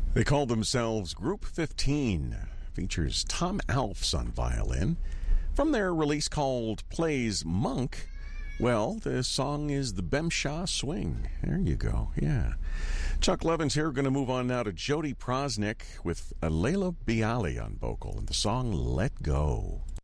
They call themselves Group 15. Features Tom Alfs on violin. From their release called Plays Monk, well, the song is the Bemshaw Swing. There you go, yeah. Chuck Levins here. We're going to move on now to Jody Prosnick with Layla Bialy on vocal and the song Let Go.